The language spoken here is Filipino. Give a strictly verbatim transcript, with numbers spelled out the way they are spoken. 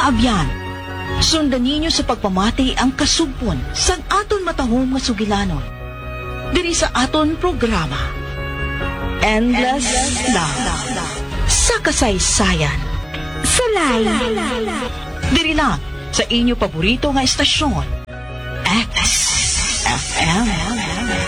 kaabyan. Sundan ninyo sa pagpamati ang kasugpon sa aton matahom nga sugilanon. Diri sa aton programa, Endless, Endless Love, Love, Love. Sa kasaysayan. Salay. Diri lang sa inyo paborito nga estasyon, X F M.